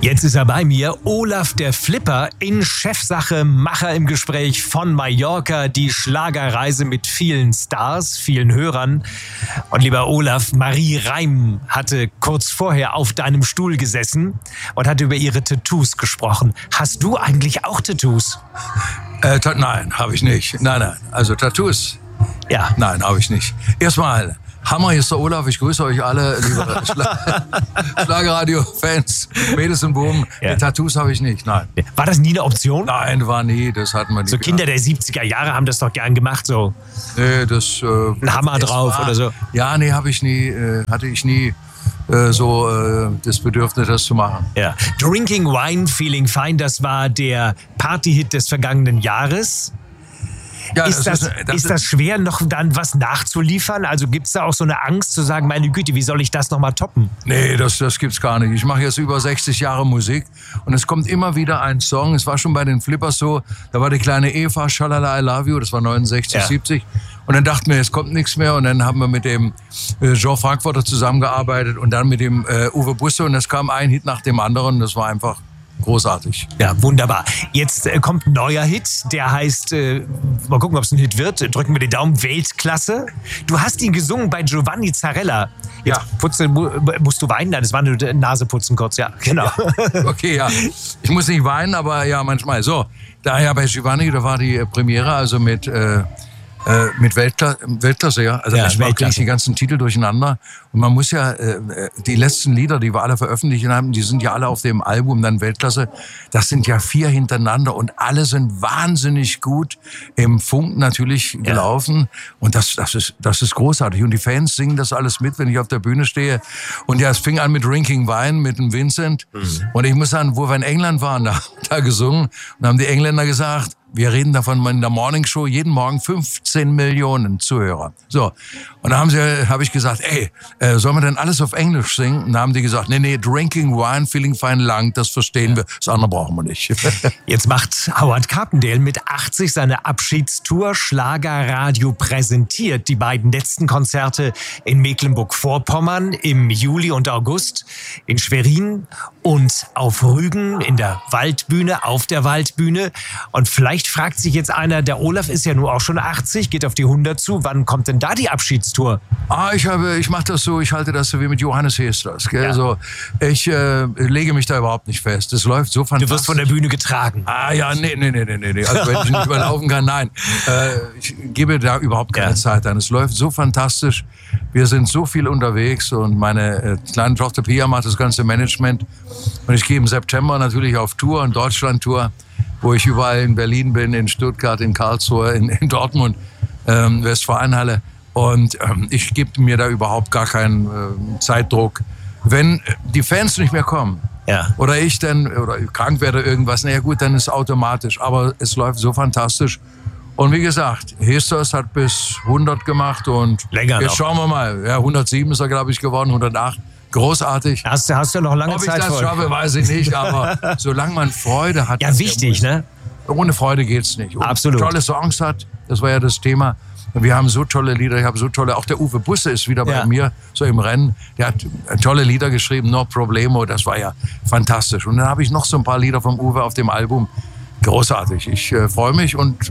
Jetzt ist er bei mir, Olaf der Flipper, in Chefsache, Macher im Gespräch von Mallorca, die Schlagerreise mit vielen Stars, vielen Hörern. Und lieber Olaf, Marie Reim hatte kurz vorher auf deinem Stuhl gesessen und hat über ihre Tattoos gesprochen. Hast du eigentlich auch Tattoos? Nein, habe ich nicht. Nein. Also Tattoos? Ja. Nein, habe ich nicht. Erstmal, Hammer, hier ist der Olaf. Ich grüße euch alle, liebe Schlagerradio-Fans, Mädels und Buben. Ja. Tattoos habe ich nicht, nein. War das nie eine Option? Nein, war nie, das hatten wir nie. So Kinder der 70er Jahre haben das doch gern gemacht, so. Nee, das... Ein Hammer drauf oder so. Ja, nee, hatte ich nie das Bedürfnis, das zu machen. Ja. Drinking Wine, Feeling Fine, das war der Partyhit des vergangenen Jahres. Ja, ist das schwer, noch dann was nachzuliefern? Also gibt es da auch so eine Angst zu sagen, meine Güte, wie soll ich das nochmal toppen? Nee, das gibt's gar nicht. Ich mache jetzt über 60 Jahre Musik und es kommt immer wieder ein Song. Es war schon bei den Flippers so, da war die kleine Eva, Schalala, I Love You, das war 69, ja. 70. Und dann dachten wir, es kommt nichts mehr. Und dann haben wir mit dem Jean Frankfurter zusammengearbeitet und dann mit dem Uwe Busse. Und es kam ein Hit nach dem anderen. Das war einfach großartig. Ja, wunderbar. Jetzt kommt ein neuer Hit, der heißt, mal gucken, ob es ein Hit wird, drücken wir den Daumen, Weltklasse. Du hast ihn gesungen bei Giovanni Zarella. Jetzt musst du weinen? Nein, das war nur Naseputzen kurz, ja, genau. Ja. Okay, ja. Ich muss nicht weinen, aber ja, manchmal. So, daher bei Giovanni, da war die Premiere, also mit Weltklasse, ja. Also manchmal kriege ich die ganzen Titel durcheinander. Und man muss ja, die letzten Lieder, die wir alle veröffentlicht haben, die sind ja alle auf dem Album, dann Weltklasse. Das sind ja 4 hintereinander und alle sind wahnsinnig gut im Funk natürlich gelaufen. Und das ist großartig. Und die Fans singen das alles mit, wenn ich auf der Bühne stehe. Und ja, es fing an mit Drinking Wine, mit dem Vincent. Und ich muss sagen, wo wir in England waren, da gesungen. Und haben die Engländer gesagt, wir reden davon in der Morning Show, jeden Morgen 15 Millionen Zuhörer. So. Und da habe ich gesagt, sollen wir denn alles auf Englisch singen? Und da haben die gesagt, nee, Drinking Wine, Feeling Fine lang, das verstehen wir. Das andere brauchen wir nicht. Jetzt macht Howard Carpendale mit 80 seine Abschiedstour. Schlagerradio präsentiert die beiden letzten Konzerte in Mecklenburg-Vorpommern im Juli und August, in Schwerin und auf Rügen in der Waldbühne, auf der Waldbühne. Und vielleicht fragt sich jetzt einer, der Olaf ist ja nun auch schon 80, geht auf die 100 zu. Wann kommt denn da die Abschiedstour? Ich mache das so, ich halte das so wie mit Johannes Hesters. Gell? Ja. Also, ich lege mich da überhaupt nicht fest. Es läuft so fantastisch. Du wirst von der Bühne getragen. Nee. Also wenn ich nicht überlaufen kann, nein. Ich gebe da überhaupt keine Zeit an. Es läuft so fantastisch. Wir sind so viel unterwegs und meine kleine Tochter Pia macht das ganze Management. Und ich gehe im September natürlich auf Tour, in Deutschland-Tour, wo ich überall in Berlin bin, in Stuttgart, in Karlsruhe, in Dortmund, Westfalenhalle. Und ich gebe mir da überhaupt gar keinen Zeitdruck. Wenn die Fans nicht mehr kommen oder ich dann oder krank werde irgendwas, naja gut, dann ist es automatisch. Aber es läuft so fantastisch. Und wie gesagt, Hesters hat bis 100 gemacht und länger jetzt noch. Schauen wir mal. Ja, 107 ist er, glaube ich, geworden, 108. Großartig. Hast du noch lange Zeit vor. Ob ich das schaffe, weiß ich nicht, aber solange man Freude hat. Ja, wichtig, ne? Ohne Freude geht's nicht. Und absolut. Tolle Songs hat, das war ja das Thema. Wir haben so tolle Lieder, auch der Uwe Busse ist wieder bei mir, so im Rennen. Der hat tolle Lieder geschrieben, No Problemo, das war ja fantastisch. Und dann habe ich noch so ein paar Lieder vom Uwe auf dem Album. Großartig. Ich freue mich und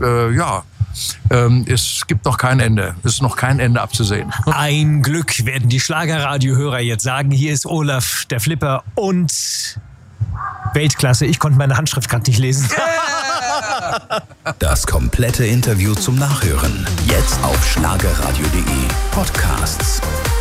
es gibt noch kein Ende. Es ist noch kein Ende abzusehen. Ein Glück, werden die Schlagerradio-Hörer jetzt sagen. Hier ist Olaf, der Flipper und Weltklasse. Ich konnte meine Handschrift gerade nicht lesen. Das komplette Interview zum Nachhören. Jetzt auf schlagerradio.de Podcasts.